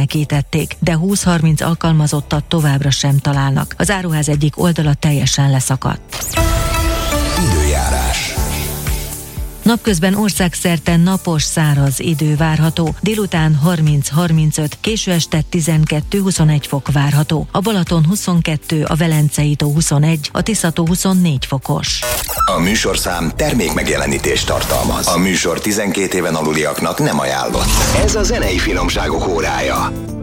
elmenekítették, de 20-30 alkalmazottat továbbra sem találnak. Az áruház egyik oldala teljesen leszakadt. Időjárás. Napközben országszerte napos, száraz idő várható. Délután 30-35, késő este 12-21 fok várható. A Balaton 22, a Velencei tó 21, a Tisza-tó 24 fokos. A műsorszám termékmegjelenítést tartalmaz. A műsor 12 éven aluliaknak nem ajánlott. Ez a zenei finomságok órája.